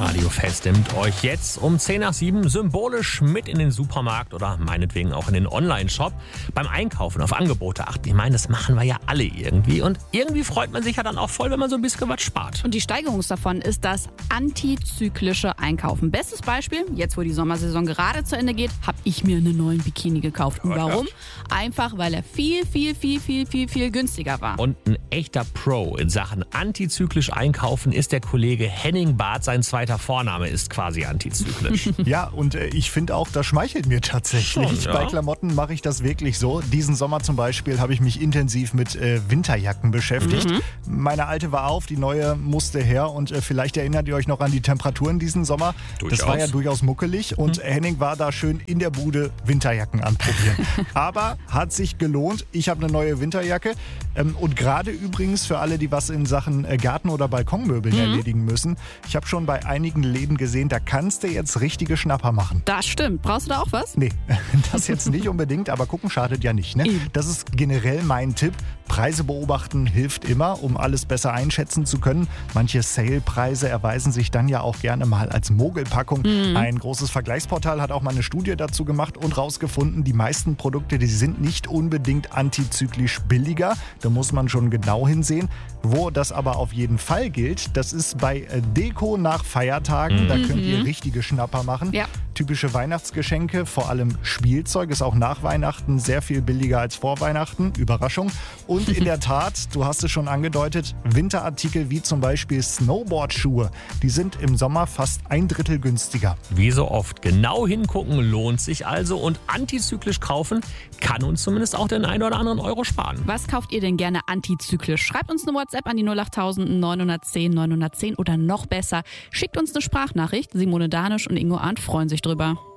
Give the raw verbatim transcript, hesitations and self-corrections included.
Radio Fest nimmt euch jetzt um zehn nach sieben symbolisch mit in den Supermarkt oder meinetwegen auch in den Online-Shop. Beim Einkaufen auf Angebote achten. Ich meine, das machen wir ja alle irgendwie. Und irgendwie freut man sich ja dann auch voll, wenn man so ein bisschen was spart. Und die Steigerung davon ist das antizyklische Einkaufen. Bestes Beispiel, jetzt wo die Sommersaison gerade zu Ende geht, habe ich mir einen neuen Bikini gekauft. Und warum? Einfach, weil er viel, viel, viel, viel, viel, viel günstiger war. Und ein echter Pro in Sachen antizyklisch einkaufen ist der Kollege Henning Barth. Sein zweiter Vorname ist quasi antizyklisch. Ja, und äh, ich finde auch, das schmeichelt mir tatsächlich. Schon, ja. Bei Klamotten mache ich das wirklich so. Diesen Sommer zum Beispiel habe ich mich intensiv mit äh, Winterjacken beschäftigt. Mhm. Meine alte war auf, die neue musste her. Und äh, vielleicht erinnert ihr euch noch an die Temperaturen diesen Sommer. Durchaus. Das war ja durchaus muckelig. Und mhm. Henning war da schön in der Bude Winterjacken anprobieren. Aber hat sich gelohnt. Ich habe eine neue Winterjacke. Ähm, und gerade übrigens für alle, die was in Sachen äh, Garten- oder Balkonmöbeln mhm. erledigen müssen. Ich habe schon bei einigen Läden gesehen, da kannst du jetzt richtige Schnapper machen. Das stimmt. Brauchst du da auch was? Nee, das jetzt nicht unbedingt, aber gucken schadet ja nicht. Ne? Das ist generell mein Tipp. Preise beobachten hilft immer, um alles besser einschätzen zu können. Manche Sale-Preise erweisen sich dann ja auch gerne mal als Mogelpackung. Mhm. Ein großes Vergleichsportal hat auch mal eine Studie dazu gemacht und rausgefunden, die meisten Produkte, die sind nicht unbedingt antizyklisch billiger. Da muss man schon genau hinsehen. Wo das aber auf jeden Fall gilt, das ist bei Deko nach Feiertagen. Mhm. Da könnt ihr richtige Schnapper machen. Ja. Typische Weihnachtsgeschenke, vor allem Spielzeug, ist auch nach Weihnachten sehr viel billiger als vor Weihnachten. Überraschung. Und in der Tat, du hast es schon angedeutet, Winterartikel wie zum Beispiel Snowboardschuhe, die sind im Sommer fast ein Drittel günstiger. Wie so oft, genau hingucken lohnt sich also und antizyklisch kaufen kann uns zumindest auch den einen oder anderen Euro sparen. Was kauft ihr denn gerne antizyklisch? Schreibt uns eine WhatsApp an die null acht neun eins null neun eins null oder noch besser, schickt uns eine Sprachnachricht. Simone Danisch und Ingo Arndt freuen sich drüber.